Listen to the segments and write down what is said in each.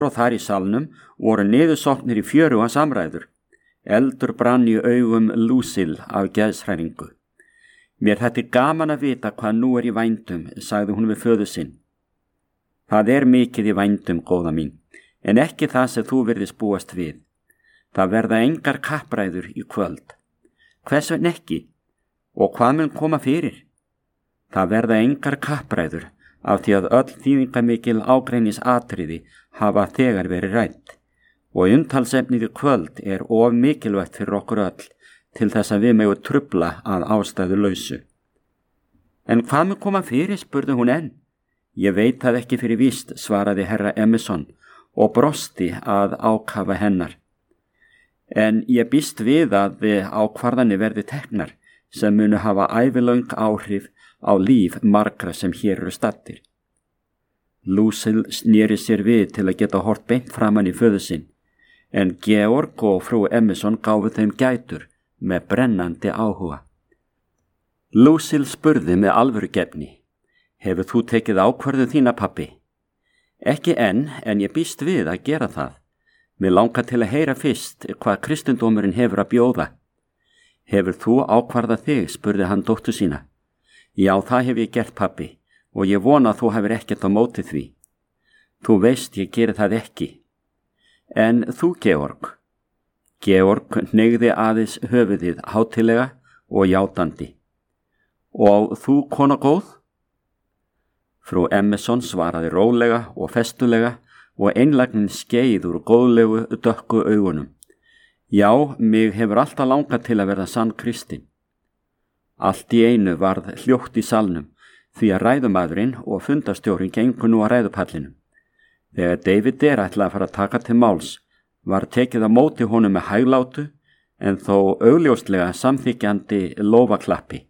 og þar í salnum voru niðursokknir í fjöruga samræður. Eldur brann í augum Lucille af geðshræringu. Mér þetta gaman að vita hvað nú í vændum, sagði hún við föður sinn. Það mikið í vændum, góða mín, en ekki það sem þú virðist búast við. Það verða engar kappræður í kvöld. Hvers vegna ekki? Og hvað mun koma fyrir? Það verða engar kappræður af því að öll þýðingamikil ágreiningsatriði hafa þegar verið rædd og umtalsefnið í kvöld of mikilvægt fyrir okkur öll til þess að við megum trufla að ástæðu lausu. En hvað mun koma fyrir, spurði hún enn. Ég veit það ekki fyrir víst, svaraði herra Emerson og brosti að ákafa hennar. En ég býst við að ákvarðanir verði teknar sem munu hafa ævilöng áhrif á líf margra sem hér eru staddir. Lucille sneri sér við til að geta hort beint framan í föður sinn, en Georg og frú Emerson gáfu þeim gætur með brennandi áhuga. Lucille spurði með alvörugefni. Hefur þú tekið ákvörðu þína, pabbi? Ekki enn, en ég býst við að gera það. Mér langar til að heyra fyrst hvað kristindómurinn hefur að bjóða. Hefur þú ákvarðað þig, spurði hann dóttur sína. Já, það hef ég gert, pabbi, og ég vona að þú hefur ekkert á móti því. Þú veist, ég geri það ekki. En þú, Georg? Georg hneigði aðeins höfuðið hátilega og játandi. Og þú, kona góð? Frú Emerson svaraði rólega og festulega og einlægnin skeið úr góðlegu dökku augunum. Já, mig hefur alltaf langað til að verða sann kristin. Allt í einu varð hljótt í salnum því að ræðumadurinn og fundarstjórinn gengu nú að ræðupallinum. Þegar David ætlaði að fara að taka til máls var tekið á móti honum með hæglátu en þó augljóslega samþykjandi lófaklappi.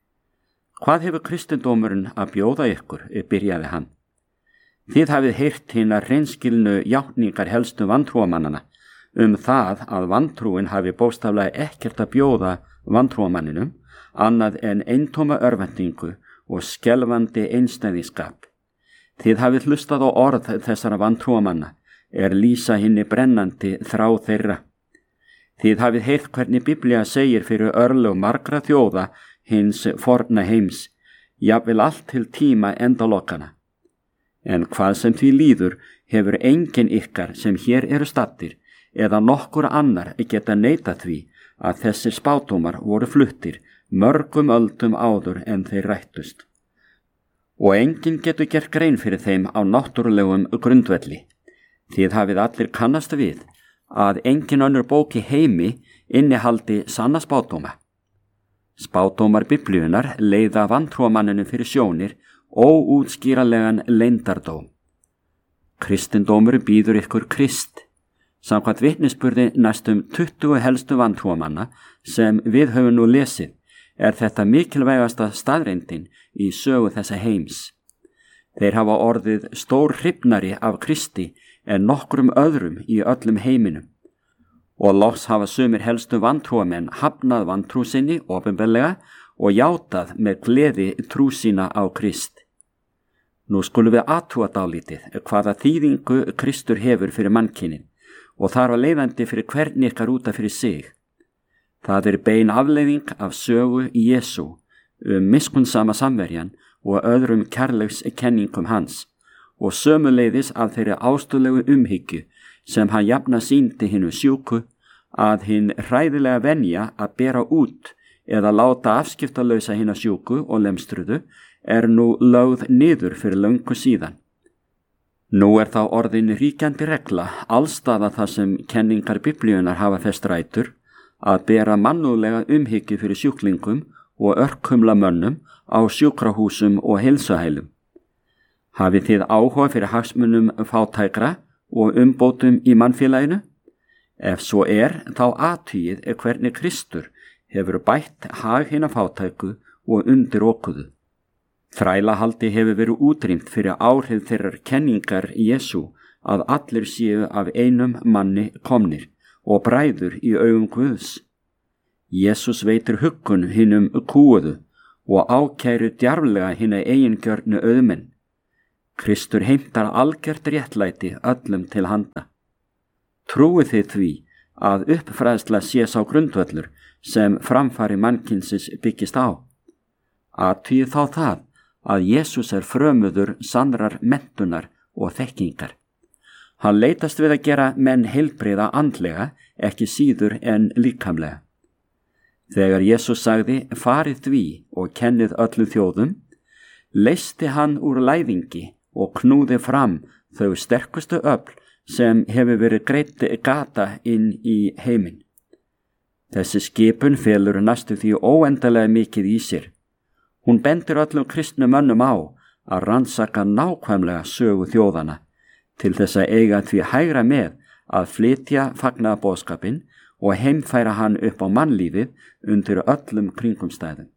Hvað hefur kristindómurinn að bjóða ykkur, byrjaði hann. Þið hafið heyrt hinar hreinskilnu játningar helstu vantrúamannana það að vantrúin hafi bókstaflega ekkert að bjóða vantrúamanninum annað en eintóma örvendingu og skelfandi einstæðiskap. Þið hafið hlustað á orð þessara vantrúamanna lýsa hinni brennandi þrá þeirra. Þið hafið heyrt hvernig Biblía segir fyrir örlög margra þjóða hins forna heims, jafnvel allt til tíma endalokana. En hvað sem því líður hefur enginn ykkar sem hér eru staddir eða nokkur annar geta neitað því að þessir spádómar voru fluttir mörgum öldum áður en þeir rættust. Og enginn getur gert grein fyrir þeim á náttúrulegum grundvelli. Þið hafið allir kannast við að engin önnur bók í heimi innihaldi sanna spádóma. Spádómar Biblíunnar leiða vantrúamanninu fyrir sjónir óútskýranlegan leyndardóm. Kristindómur býður ykkur Krist. Samkvæmt vitnisburði næstum 20 helstu vantrúamanna sem við höfum nú lesið þetta mikilvægasta staðreyndin í sögu þessa heims. Þeir hafa orðið stór hrifnari af Kristi en nokkrum öðrum í öllum heiminum. Og loks hafa sumir helstu vantrúamenn hafnað vantrú sinni opinberlega og játað með gleði trú sína á Krist. Nú skulum við athuga dálítið hvaða þýðingu Kristur hefur fyrir mannkynið og þar var leiðandi fyrir hvern ykkar út af fyrir sig. Það bein afleiðing af sögu Jesú, miskunnsama samverjan og öðrum kærleikskenningum hans og sömuleiðis af þeirri ástúðlegu umhyggju sem hann jafna sýndi hinu sjúku að hinn hræðilega venja að bera út eða láta afskiptalausa hina sjúku og lemstruðu nú lögð niður fyrir löngu síðan. Nú þá orðin ríkjandi regla allstaða þar sem kenningar Biblíunnar hafa fest rætur að bera mannúðlega umhyggju fyrir sjúklingum og örkumla mönnum á sjúkrahúsum og heilsuhælum. Hafið þið áhuga fyrir hagsmunum fátækra og umbótum í mannfélaginu? Ef svo þá athugið hvernig Kristur hefur bætt hag hina fátæku og undirokuðu. Þrælahaldi hefur verið útrýmt fyrir áhrif þeirrar kenningar Jesú að allir séu af einum manni komnir og bræður í augum Guðs. Jesús veitir huggun hinum kúuðu og ákæru djarflega hina eigingjörnu auðmenn. Kristur heimtar algjört réttlæti öllum til handa. Trúið þið því að uppfræðsla sé sá grundvöllur sem framfari mannkynsins byggist á? Athugið þá það að Jesús er frömuður sannrar menntunar og þekkingar. Hann leitast við að gera menn heilbrigða andlega, ekki síður en líkamlega. Þegar Jesús sagði, farið því og kennið öllum þjóðum, leysti hann úr læðingi og knúði fram þau sterkustu öfl sem hefur verið greitt gata inn í heiminn. Þessi skipun felur næstu því óendanlega mikið í sér. Hún bendir öllum kristnum mönnum á að rannsaka nákvæmlega sögu þjóðana til þess að eiga því hægra með að flytja fagnaðarboðskapinn og heimfæra hann upp á mannlífið undir öllum kringumstæðum.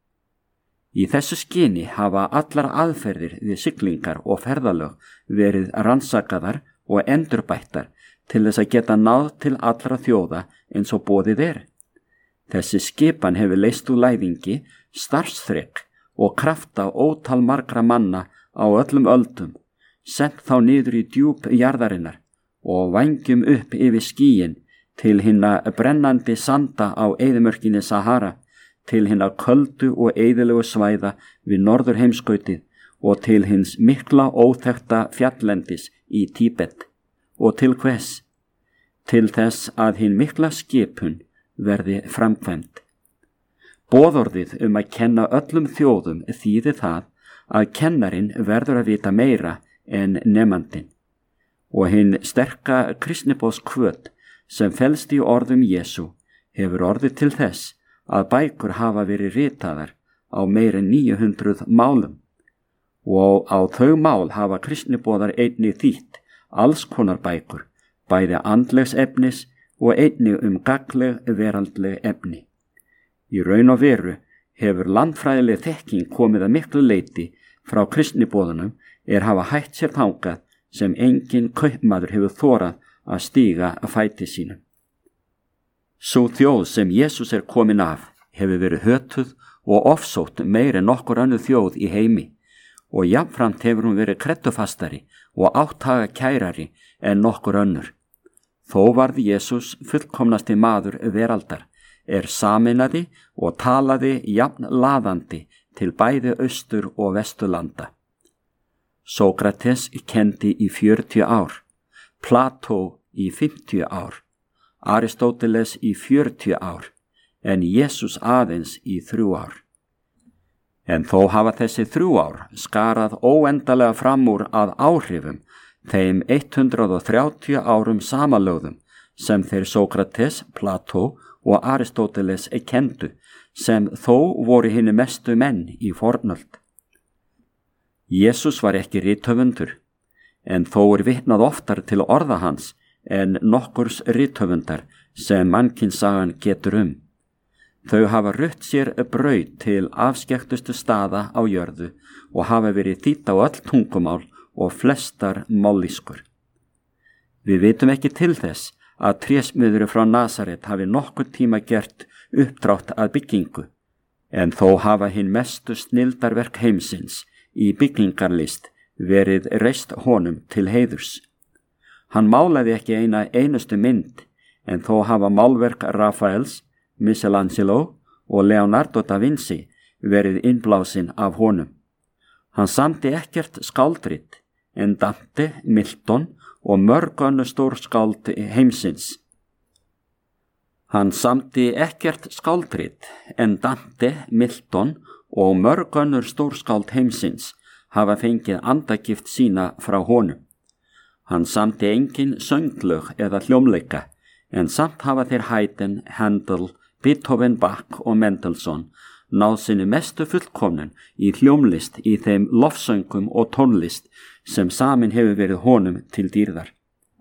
Í þessu skyni hafa allar aðferðir við siglingar og ferðalög verið rannsakaðar og endurbættar til þess að geta náð til allra þjóða eins og boðið er. Þessi skipan hefur leyst úr læðingi, starfsþrek og krafta ótal margra manna á öllum öldum, sent þá niður í djúp jarðarinnar og vængjum upp yfir skýin til hinna brennandi sanda á eyðimörkinni Sahara, til hinna köldu og eyðilegu svæða við norður heimskautið og til hins mikla óþekkta fjallendis í Tíbet. Og til hvers? Til þess að hin mikla skipun verði framkvæmd. Boðorðið að kenna öllum þjóðum þýðir það að kennarinn verður að vita meira en nemandinn. Og hinn sterka kristniboðskvöt sem felst í orðum Jesú hefur orðið til þess að bækur hafa verið ritaðar á meira en 900 málum. Og á þau mál hafa kristniboðar einnig þýtt alls konar bækur, bæði andlegs efnis og einnig gagnleg veraldleg efni. Í raun og veru hefur landfræðileg þekking komið að miklu leyti frá kristniboðunum hafa hætt sér þangað sem engin kaupmaður hefur þorað að stíga að fæti sínum. Sú þjóð sem Jesús komin af hefur verið hötuð og ofsótt meira en nokkur önnur þjóð í heimi og jafnframt hefur hún verið kreddufastari og áttaga kærari en nokkur önnur. Þó varð Jesús fullkomnasti maður veraldar, saminaði og talaði jafn laðandi til bæði austur- og vesturlanda. Sókrates kenndi í 40 ár, Plató í 50 ár, Aristóteles í 40 ár, en Jesús aðeins í 3 ár. En þó hafa þessi 3 ár skarað óendalega fram úr að áhrifum þeim 130 árum samanlögðum sem þeir Sókrates, Plató og Aristóteles kenndu, sem þó voru hinni mestu menn í fornöld. Jesús var ekki rithöfundur, en þó vitnað oftar til orða hans en nokkurs rithöfundar sem mannkynssagan getur Þau hafa rutt sér brauð til afskekktustu staða á jörðu og hafa verið þýtt á öll tungumál og flestar mállýskur. Við vitum ekki til þess að trésmiður frá Nasaret hafi nokkur tíma gert uppdrátt að byggingu, en þó hafa hin mestu snildarverk heimsins í byggingarlist verið reist honum til heiðurs. Hann málaði ekki eina einustu mynd, en þó hafa málverk Rafaels, Michelangelo og Leonardo da Vinci verið innblásin af honum. Hann samdi ekkert skáldrit, en Dante, Milton og mörg önnur stórskáld heimsins. Hann samdi ekkert skáldrit, en Dante, Milton og mörg önnur stórskáld heimsins hafa fengið andagift sína frá honum. Hann samdi engin sönglög eða hljómleika, en samt hafa þeir Haydn, Handel, Beethoven, Bach og Mendelssohn náð sinni mestu fullkomnun í hljómlist í þeim lofsöngum og tónlist sem samin hefur verið honum til dýrðar.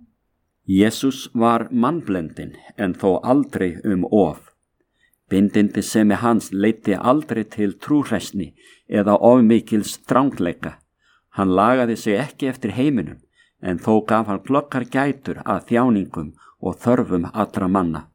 Jesús var mannblendinn en þó aldrei of. Bindindi semi hans leiddi aldrei til trúhræsni eða ofmikils drangleika. Hann lagaði sig ekki eftir heiminum, en þó gaf hann glöggar gætur að þjáningum og þörfum allra manna.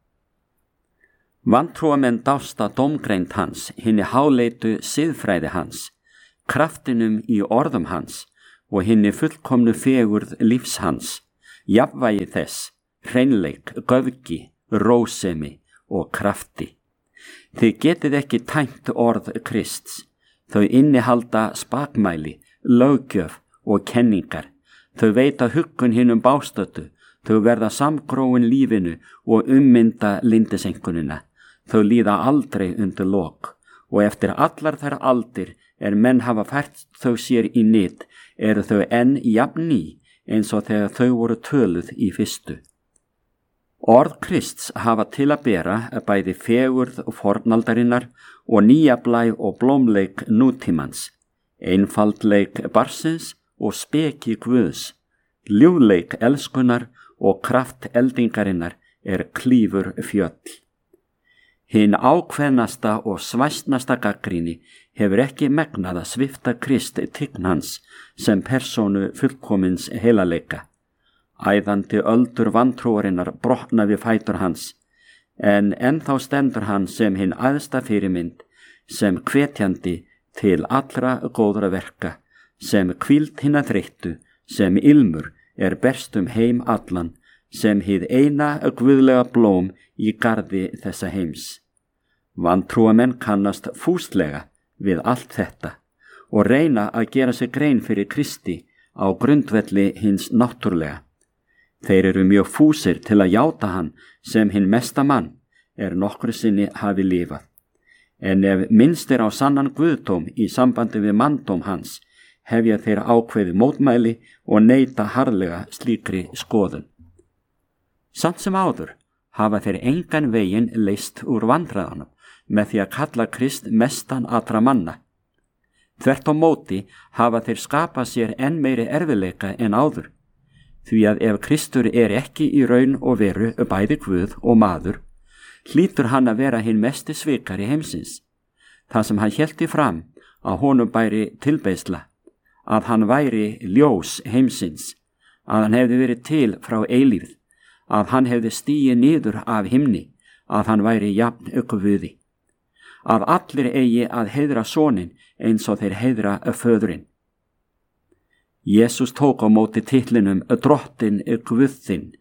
Vantrúamenn dásta dómgreind hans, hinni háleitu siðfræði hans, kraftinum í orðum hans og hinni fullkomnu fegurð lífs hans, jafnvægi þess, hreinleik, göfgi, rósemi og krafti. Þið getið ekki tæmt orð Krists, þau innihalda spakmæli, löggjöf og kenningar, þau veita huggun hinum bástötu, þau verða samgróin lífinu og ummynda lindisenkunina, þau líða aldrei undir lok, og eftir allar þær aldir menn hafa fært þau sér í nyt, eru þau enn jafn ný eins og þegar þau voru töluð í fyrstu. Orð Krists hafa til að bera bæði fegurð fornaldarinnar og nýja blæ og blómleik nútímans, einfaldleik barnsins og speki Guðs, ljúfleik elskunar og kraft eldingarinnar klífur fjöll. Hinn ákveðnasta og svæsnasta gagnrýni hefur ekki megnað að svipta Krist tign hans sem persónu fullkomins heilagleika. Æðandi öldur vantrúarinnar brotna við fætur hans, en ennþá stendur hann sem hinn æðsta fyrirmynd, sem hvetjandi til allra góðra verka, sem hvíld hinna þreyttu, sem ilmur berst heim allan, sem hið eina guðlega blóm í garði þessa heims. Vantrúamenn kannast fúslega við allt þetta og reyna að gera sig grein fyrir Kristi á grundvelli hins náttúrlega. Þeir eru mjög fúsir til að játa hann sem hinn mesta mann nokkru sinni hafi lifað. En ef minnst á sannan guðdóm í sambandi við manndóm hans, hefja þeir ákveði mótmæli og neita harðlega slíkri skoðun. Samt sem áður hafa þeir engan veginn leyst úr vandræðanum með því að kalla Krist mestan allra manna. Þvert á móti hafa þeir skapað sér enn meiri erfiðleika en áður, því að ef Kristur ekki í raun og veru bæði Guð og maður, hlýtur hann að vera hinn mesti svikari heimsins. Það sem hann hélti fram að honum bæri tilbeiðsla, að hann væri ljós heimsins, að hann hefði verið til frá eilífð, að hann hefði stigið niður af himni, að hann væri jafn Guði, að allir eigi að heiðra soninn eins og þeir heiðra föðurinn. Jesús tók á móti titlinum Drottinn Guð þinn.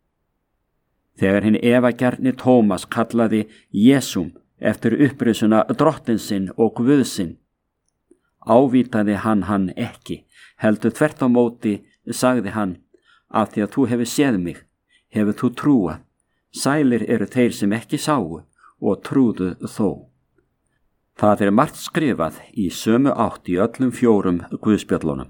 Þegar hinn efagjarni Tómas kallaði Jesúm eftir upprisuna Drottinsinn og Guðsinn, ávítaði hann ekki, heldur þvert á móti sagði hann: af því að þú hefur séð mig, hefur þú trúað, sælir eru þeir sem ekki sáu og trúðu þó. Það margt skrifað í sömu átt í öllum 4 Guðspjöllunum.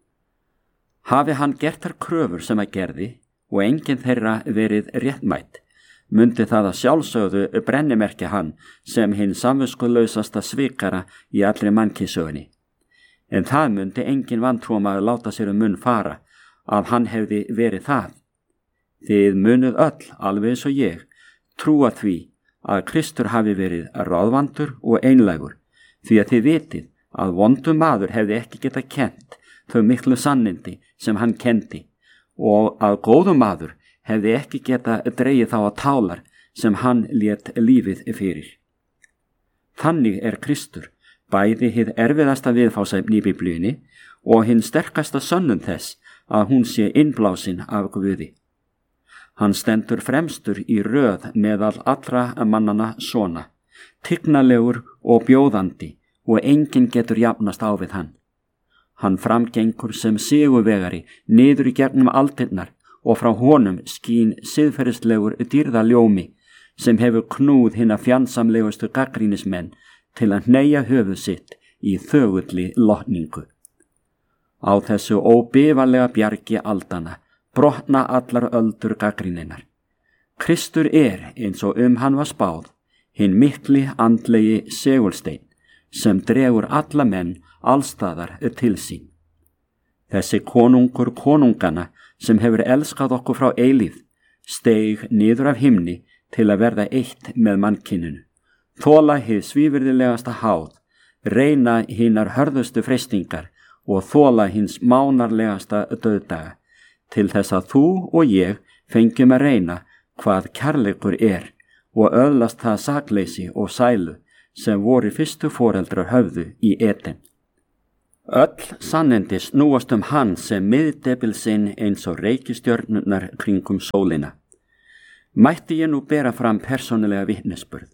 Hafi hann gert þær kröfur sem að gerði og enginn þeirra verið réttmætt, mundi það að sjálfsögðu brennimerkja hann sem hinn samviskulausasta svikara í allri mannkynssögunni. En það mundi enginn vantrúmaður láta sér munn fara að hann hefði verið það. Þið munuð öll, alveg eins og ég, trúa því að Kristur hafi verið ráðvandur og einlægur, því að þið vitið að vondur maður hefði ekki getað kennt þau miklu sannindi sem hann kendi, og að góður maður hefði ekki getað dregið þá að tálar sem hann lét lífið fyrir. Þannig Kristur bæði hið erfiðasta viðfangsefni í Biblíunni og hinn sterkasta sönnun þess að hún sé innblásin af Guði. Hann stendur fremstur í röð meðal allra mannana svona, tignalegur og bjóðandi, og enginn getur jafnast á við hann. Hann framgengur sem sigurvegari niður í gegnum aldirnar og frá honum skín siðferðislegur dýrðaljómi sem hefur knúð hina fjandsamlegustu gagnrýnismenn til að hneigja höfuð sitt í þögulli lotningu. Á þessu óbifanlega bjargi aldanna brotna allar öldur gagnrýninnar. Kristur eins og hann var spáð, hinn mikli andlegi segulsteinn sem dregur alla menn allstaðar til sín. Þessi konungur konungana sem hefur elskað okkur frá eilífð steig niður af himni til að verða eitt með mannkyninu, þola hið svívirðilegasta háð, reyna hinar hörðustu freistingar og þola hins mánarlegasta dauðdaga, til þess að þú og ég fengjum að reyna hvað kærleikur og öðlast það sakleysi og sælu sem voru fyrstu foreldrar höfðu í Eden. Öll sannindi snúast hann sem miðdebil sinn eins og reikistjörnurnar kringum sólina. Mætti ég nú bera fram persónulega vitnisburð.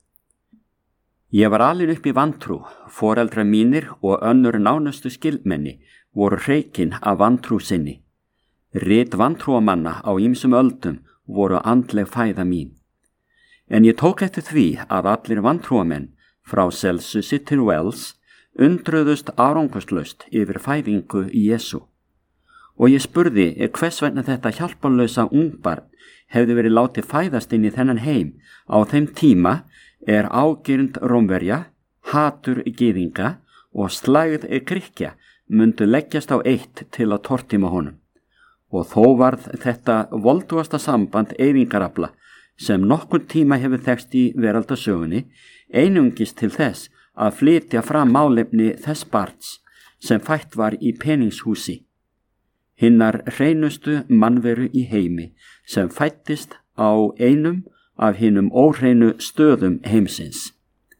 Ég var alin upp í vantrú, foreldrar mínir og önnur nánustu skildmenni voru hreykinn af vantrú sinni. Rit vantrúamanna á ýmsum öldum voru andleg fæða mín. En ég tók eftir því að allir vantrúamenn frá Celsusi til Wells undruðust árangurslaust yfir fæðingu Jesú. Og ég spurði hvers vegna þetta hjálparlausa ungbarn hefði verið látið fæðast inn í þennan heim á þeim tíma ágirnd Rómverja, hatur gyðinga og slægð Grikkja mundu leggjast á eitt til að tortíma honum. Og þó varð þetta voldugasta samband eyðingarafla sem nokkurn tíma hefur þekkst í veraldasögunni einungis til þess að flytja fram málefni þess barns sem fætt var í peningshúsi. Hinnar hreinustu mannveru í heimi sem fættist á einum af hinum óhreinu stöðum heimsins.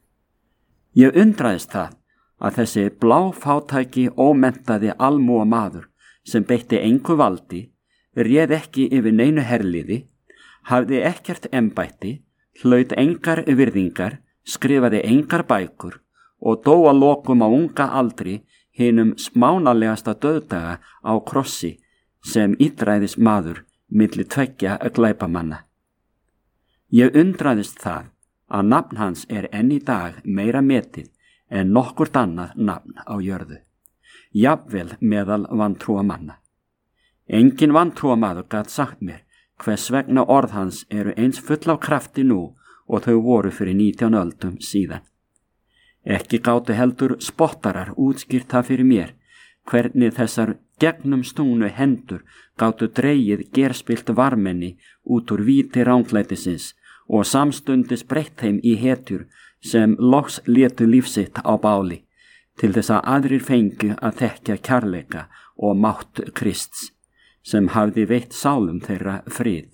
Ég undraðist það að þessi bláfátæki ómenntaði almúa maður sem beitti engu valdi, réð ekki yfir neinu herliði, hafði ekkert embætti, hlaut engar virðingar, skrifaði engar bækur og dó að lokum á unga aldri hinum smánalegasta dauðdaga á krossi sem illræðis maður milli tveggja glæpamanna. Ég undraðist það að nafn hans enn í dag meira metið en nokkurt annað nafn á jörðu, jafnvel meðal vantrúamanna. Engin vantrúamaður gat sagt mér hvers vegna orð hans eru eins full af krafti nú og þau voru fyrir 19 öldum síðan. Ekki gátu heldur spottarar útskýrt það fyrir mér hvernig þessar gegnum stungnu hendur gátu dregið gerspilt varmenni út úr víti ránglætisins og samstundis breytt þeim í hetjur sem loks létu lífsitt á báli til þess að aðrir fengu að þekkja kærleika og mátt Krists sem hafði veitt sálum þeirra frið.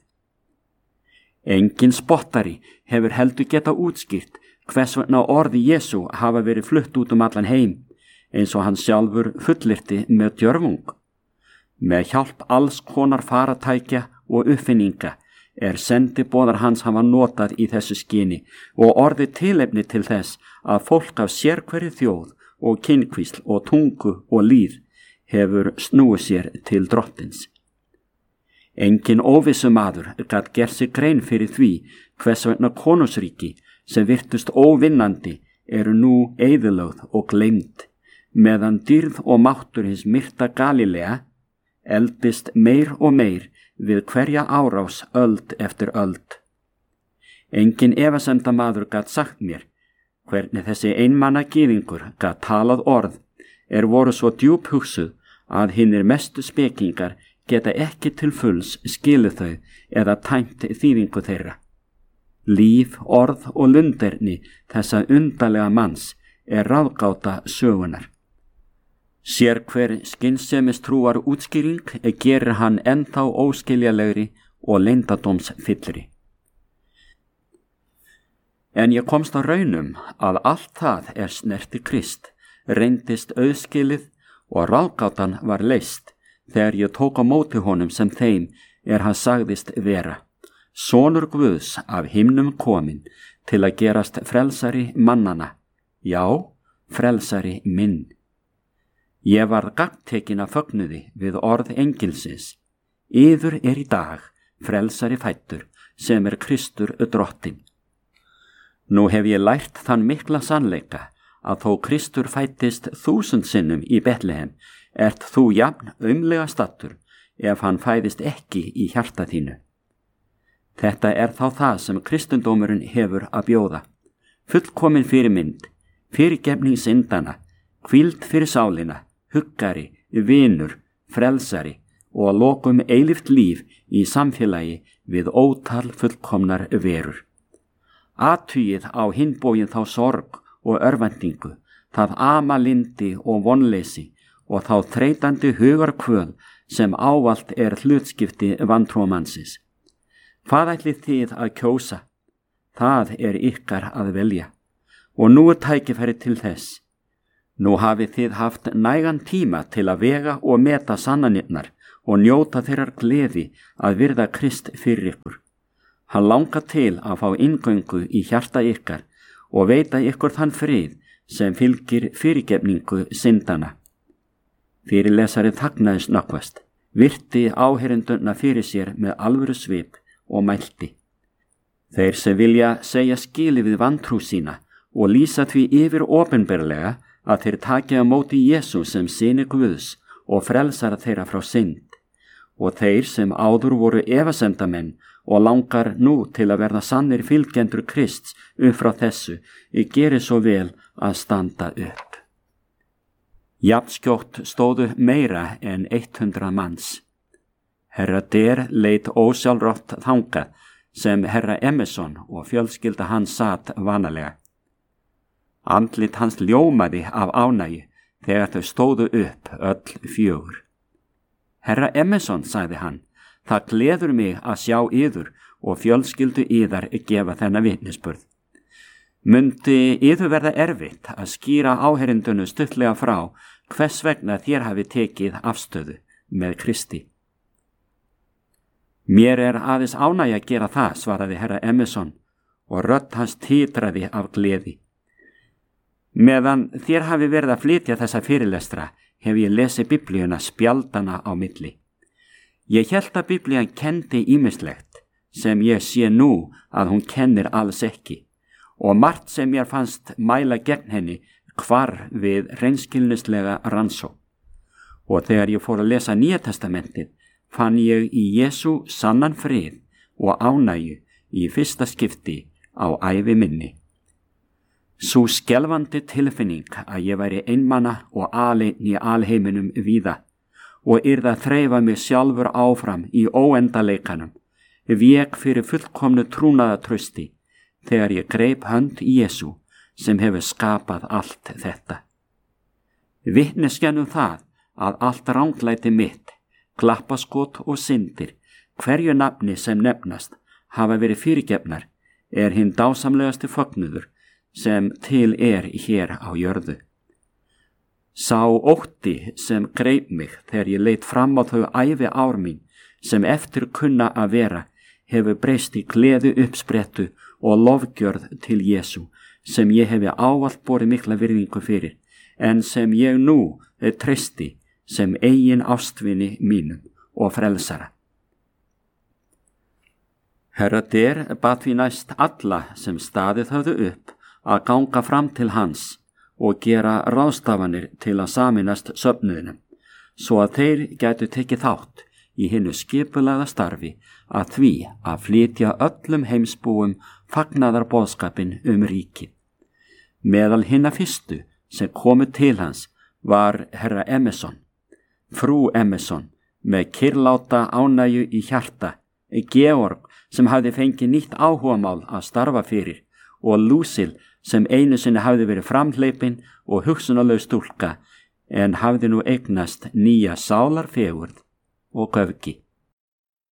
Engin spottari hefur heldur geta útskýrt hvers vegna orði Jesú hafa verið flutt út allan heim, eins og hann sjálfur fullyrti með djörfung. Með hjálp alls konar faratækja og uppfinninga sendiboðar hans hafa notað í þessu skyni og orðið tilefni til þess að fólk af sérhverri þjóð og kynkvísl og tungu og líð hefur snúið sér til drottins. Engin óvissu maður gat gert sig grein fyrir því hvers vegna konungsríki sem virtust óvinnandi eru nú eyðilögð og gleymd, meðan dýrð og máttur hins myrta Galilea eldist meir og meir við hverja árás öld eftir öld. Engin efasemdamaður gat sagt mér hvernig þessi einmanna gyðingur gat talað orð voru svo djúp hugsuð að hinir mestu spekingar geta ekki til fulls skilið þau eða tæmt þýðingu þeirra. Líf, orð og lunderni þessa undarlega manns ráðgáta sögunar. Sér hver skynsemis trúar útskýring gerir hann ennþá óskiljalegri og leyndardómsfyllri. En ég komst á raunum að allt það snerti Krist, reyndist auðskilið og ráðgátan var leyst þegar ég tók á móti honum sem þeim hann sagðist vera, sonur Guðs af himnum kominn til að gerast frelsari mannana, já, frelsari minn. Ég varð gagntekin af fögnuði við orð engilsins. Yður í dag frelsari fæddur sem Kristur drottinn. Nú hef ég lært þann mikla sannleika að þó Kristur fæddist 1000 sinnum í Betlehem, þú jafn aumlega stattur ef hann fæðist ekki í hjarta þínu. Þetta þá það sem kristendómurinn hefur að bjóða. Fullkomin fyrirmynd, fyrirgefning syndana, hvíld fyrir sálina, huggari, vinur, frelsari og að lokum eilíft líf í samfélagi við ótal fullkomnar verur. Athugið á hinn bóginn þá sorg og örvæntingu, það amalindi og vonleysi og þá þreytandi hugarkvöl sem ávallt hlutskipti vantrúamannsins. Hvað ætlið þið að kjósa? Það ykkar að velja. Og nú tækifæri til þess. Nú hafið þið haft nægan tíma til að vega og meta sannanirnar og njóta þeirrar gleði að virða Krist fyrir ykkur. Hann langar til að fá inngöngu í hjarta ykkar og veita ykkur þann frið sem fylgir fyrirgefningu syndana. Fyrirlesari þagnaði snöggvast, virti áheyrendurna fyrir sér með alvöru svip og mælti. Þeir sem vilja segja skili við vantrú sína og lýsa því yfir opinberlega að þeir taki á móti Jesú sem syni Guðs og frelsara þeirra frá synd, og þeir sem áður voru efasemdamenn og langar nú til að verða sannir fylgjendur Krists upp frá þessu, geri svo vel að standa upp. Jafnskjótt stóðu meira en 100 manns. Herra Der leit ósjálfrátt þangað sem herra Emerson og fjölskylda hans sat vanalega. Andlit hans ljómaði af ánægju þegar þau stóðu upp öll 4. Herra Emerson, sagði hann, það gleður mig að sjá yður og fjölskyldu yðar gefa þennan vitnisburð. Mundi yður verða erfitt að skýra áheyrendunu stuttlega frá hvers vegna þér hafi tekið afstöðu með Kristi? Mér aðeins ánægja að gera það, svaraði herra Emerson og rödd hans titraði af gleði. Meðan þér hafi verið að flytja þessa fyrirlestra hef ég lesið Biblíuna spjaldana á milli. Ég hélt að Biblían kenndi ýmislegt sem ég sé nú að hún kennir alls ekki, og margt sem mér fannst mæla gegn henni hvarf við hreinskilnislega rannsókn. Og þegar ég fór að lesa Nýja testamentið fann ég í Jesú sannan frið og ánægju í fyrsta skipti á ævi minni. Sú skelfandi tilfinning að ég væri einmana og aleinn í alheiminum víða og yrði að þreifa mig sjálfur áfram í óendaleikanum, vék fyrir fullkomnu trúnaðartrausti þegar ég greip hönd Jesú sem hefur skapað allt þetta. Vitneskjan það að allt ranglæti mitt, glappaskot og syndir, hverju nafni sem nefnast, hafa verið fyrirgefnar, hinn dásamlegasti fögnuður sem til hér á jörðu. Sá ótti sem greip mig þegar ég leit fram á þau ævi ár mín sem eftir kunna að vera hefur breyst í gleði uppsprettu og lofgjörð til Jesú sem ég hefi ávallt borið mikla virðingu fyrir, en sem ég nú treysti sem eigin ástvini mínum og frelsara. Herra Der bað því næst alla sem staðið höfðu upp að ganga fram til hans og gera ráðstafanir til að sameinast söfnuðinum, svo að þeir gætu tekið þátt í hinu skipulagða starfi að því að flytja öllum heimsbúum fagnaðarboðskapinn ríkið. Meðal hinna fyrstu sem komu til hans var herra Emerson, frú Emerson með kyrrláta ánægju í hjarta, Georg sem hafði fengið nýtt áhugamál að starfa fyrir og Lucille sem einu sinni hafði verið framhleypin og hugsunarlaus stúlka en hafði nú eignast nýja sálarfegurð og göfgi.